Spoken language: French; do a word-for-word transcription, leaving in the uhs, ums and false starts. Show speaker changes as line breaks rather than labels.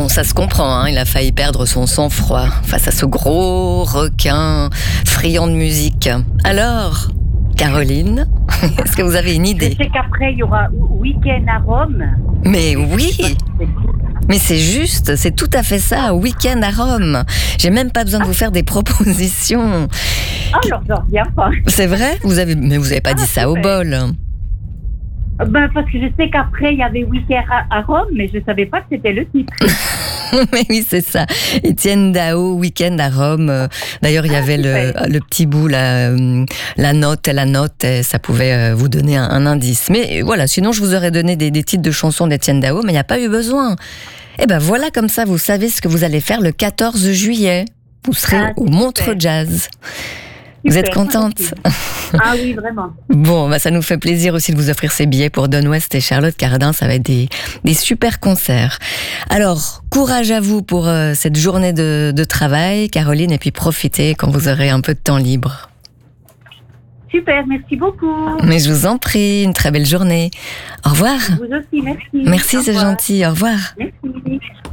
Bon, ça se comprend, hein, il a failli perdre son sang-froid face à ce gros requin friand de musique. Alors, Caroline, est-ce que vous avez une idée?
Je sais qu'après, il y aura Week-end à Rome.
Mais oui! Mais c'est juste, c'est tout à fait ça, Week-end à Rome. J'ai même pas besoin de vous faire des propositions.
Ah, alors j'en reviens pas.
C'est vrai? Vous avez, mais vous avez pas dit ça au bol.
Ben, parce que je sais qu'après, il y avait Week-end à, à Rome, mais je savais pas que c'était le titre.
Mais oui, c'est ça. Étienne Dao, Week-end à Rome. D'ailleurs, il y avait le, le petit bout, la, la note et la note, et ça pouvait vous donner un, un indice. Mais voilà, sinon je vous aurais donné des, des titres de chansons d'Étienne Dao, mais il n'y a pas eu besoin. Et ben voilà, comme ça, vous savez ce que vous allez faire le quatorze juillet. Vous serez ah, au Montreux Jazz. Vous êtes contente?
Ah oui, vraiment.
Bon, bah ça nous fait plaisir aussi de vous offrir ces billets pour Don West et Charlotte Cardin. Ça va être des, des super concerts. Alors, courage à vous pour euh, cette journée de, de travail, Caroline, et puis profitez quand vous aurez un peu de temps libre.
Super, merci beaucoup.
Mais je vous en prie, une très belle journée. Au revoir.
Vous aussi, merci.
Merci, c'est gentil. Au revoir.
Merci.